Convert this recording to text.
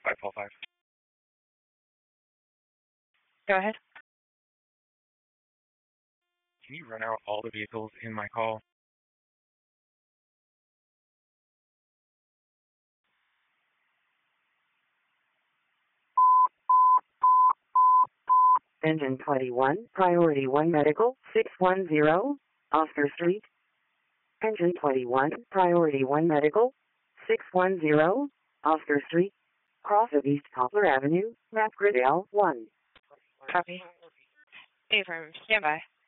512.5. Go ahead. Can you run out all the vehicles in my call? Engine 21, Priority 1 Medical, 610, Oscar Street. Engine 21, Priority 1 Medical, 610, Oscar Street. Cross of East Poplar Avenue, Map Grid L1. Copy. Affirm. Stand by.